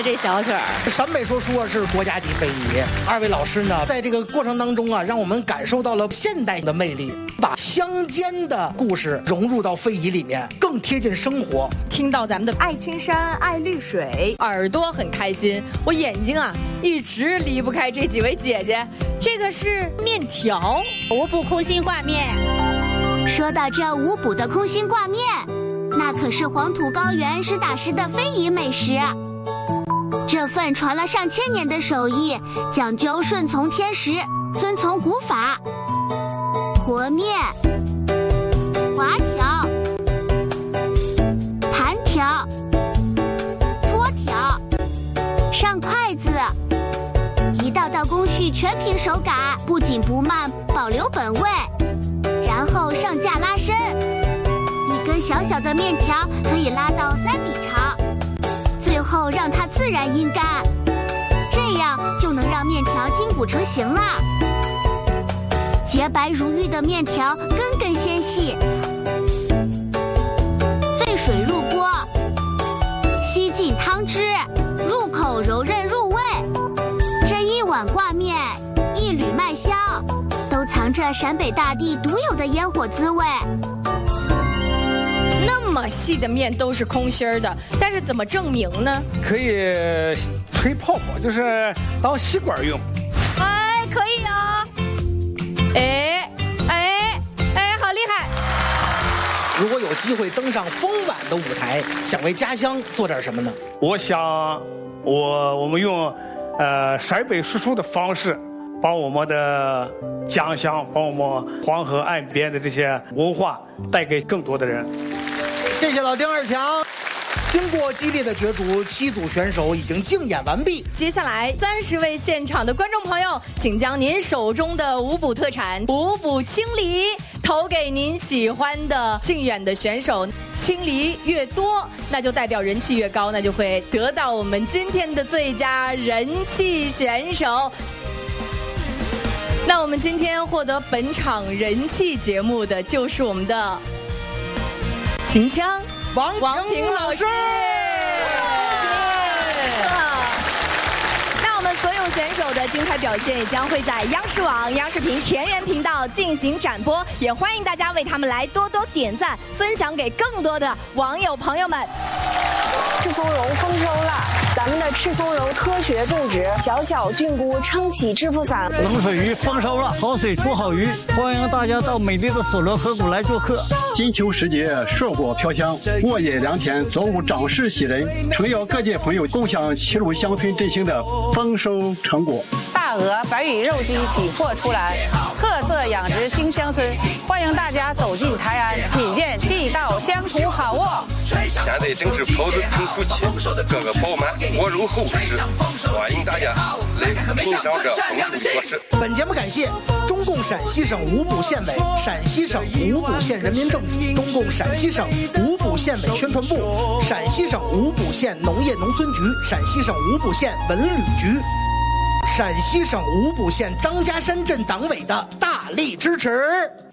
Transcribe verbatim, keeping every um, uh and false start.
这小曲儿。 陕北说书啊是国家级非遗，二位老师呢，在这个过程当中啊，让我们感受到了现代的魅力，把乡间的故事融入到非遗里面，更贴近生活。 听到咱们的爱青山爱绿水， 耳朵很开心，我眼睛啊一直离不开这几位姐姐。这个是面条， 五补空心挂面。 说到这五补的空心挂面，那可是黄土高原实打实的非遗美食。这份传了上千年的手艺，讲究顺从天时，遵从古法。和面、滑条、盘条、搓条、上筷子，一道道工序全凭手感，不紧不慢，保留本味。然后上架拉伸，一根小小的面条可以拉到三米长，最后让它自然阴干，这样就能让面条筋骨成型了。洁白如玉的面条根根纤细，沸水入锅，吸进汤汁，入口柔韧入味。这一碗挂面，一缕麦香，都藏着陕北大地独有的烟火滋味。 那么细的面都是空心儿的，但是怎么证明呢？ 可以吹泡泡，就是当吸管用。 哎，可以啊、哦！哎哎哎，好厉害！ 如果有机会登上风晚的舞台，想为家乡做点什么呢？ 我想，我我们用呃陕北说书的方式，把我们的家乡，把我们黄河岸边的这些文化带给更多的人。 谢谢老丁二强。经过激烈的角逐，七组选手已经竞演完毕。 接下来，三十位现场的观众朋友，请将您手中的五补特产五补青梨投给您喜欢的竞演的选手。青梨越多，那就代表人气越高，那就会得到我们今天的最佳人气选手。那我们今天获得本场人气节目的就是我们的秦腔王王平老师。那我们所有选手的精彩表现也将会在央视网、央视频田园频道进行展播，也欢迎大家为他们来多多点赞，分享给更多的网友朋友们。 赤松茸丰收了，咱们的赤松茸科学种植，小小菌菇撑起致富伞。 冷水鱼丰收了，好水出好鱼，欢迎大家到美丽的索罗河谷来做客。 金秋时节，硕果飘香，沃野良田，作物长势喜人，诚邀各界朋友共享齐鲁乡村振兴的丰收成果。 大鹅白羽肉鸡起货出栏，特色养殖新乡村，欢迎大家走进台安，品鉴地道乡土好货。 现在正是刨子成熟期，各个饱满，果肉厚实，欢迎大家来品尝这丰富果实。 本节目感谢中共陕西省五补县委、陕西省五补县人民政府、中共陕西省五补县委宣传部、陕西省五补县农业农村局、陕西省五补县文旅局、陕西省五补县张家山镇党委的大力支持。